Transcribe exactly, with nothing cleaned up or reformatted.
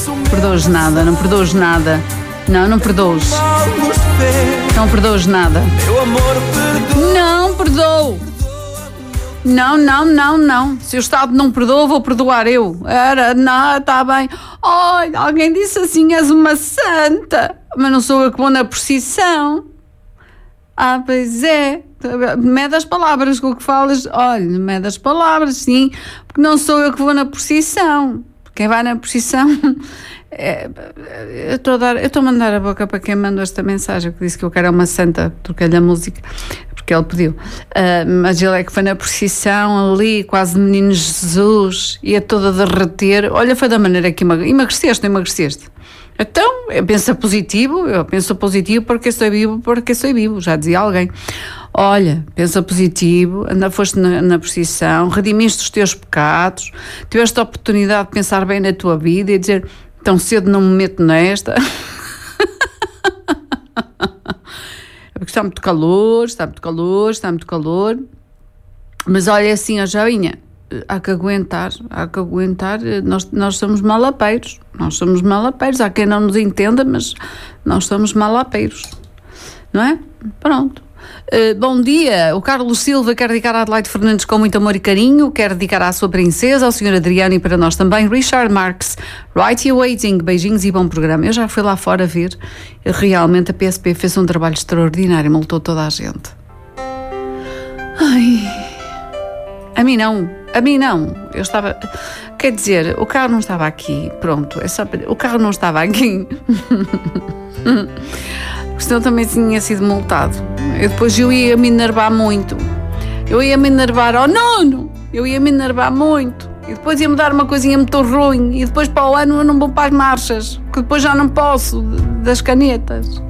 Perdoas nada, não perdoas nada. Não, não perdoas. Não perdoas nada. Não perdoo. Não, não, não, não. Se o Estado não perdoa, vou perdoar eu. Era, não, está bem. Ai, alguém disse assim, és uma santa. Mas não sou eu que vou na procissão. Ah, pois é. Mede as palavras com o que falas. Olha, mede as palavras, sim. Porque não sou eu que vou na procissão. Quem vai na procissão... É, eu estou a dar, eu estou a mandar a boca para quem mandou esta mensagem, que disse que eu quero uma santa, troquei-lhe a música, porque ele pediu. Uh, mas ele é que foi na procissão ali, quase menino Jesus, ia toda a derreter. Olha, foi da maneira que emagre... emagreceste, não emagreceste? Então, eu penso positivo, eu penso positivo porque sou vivo, porque sou vivo, já dizia alguém. Olha, pensa positivo, anda, foste na, na procissão, redimiste os teus pecados, tiveste a oportunidade de pensar bem na tua vida e dizer, tão cedo não me meto nesta. Porque está muito calor, está muito calor, está muito calor. Mas olha assim, a Joinha, há que aguentar, há que aguentar, nós, nós somos malapeiros, nós somos malapeiros, há quem não nos entenda, mas nós somos malapeiros, não é? Pronto. Uh, bom dia, o Carlos Silva quer dedicar a Adelaide Fernandes com muito amor e carinho, quer dedicar à sua princesa, ao senhor Adriano e para nós também, Richard Marques, Right You Waiting, beijinhos e bom programa. Eu já fui lá fora ver, realmente a P S P fez um trabalho extraordinário, multou toda a gente. Ai, a mim não, a mim não, eu estava, quer dizer, o carro não estava aqui, pronto, é só, o carro não estava aqui. Senão também tinha sido multado. Eu depois eu ia me enervar muito. Eu ia me enervar ao nono. Eu ia me enervar muito. E depois ia-me dar uma coisinha muito ruim. E depois para o ano eu não vou para as marchas. Que depois já não posso das canetas.